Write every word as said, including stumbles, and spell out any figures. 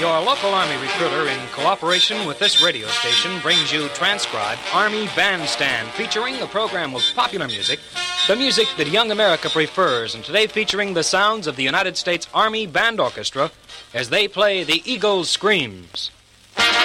Your local Army recruiter, in cooperation with this radio station, brings you transcribed Army Bandstand, featuring a program of popular music, the music that young America prefers, and today featuring the sounds of the United States Army Band Orchestra as they play the Eagle Screams.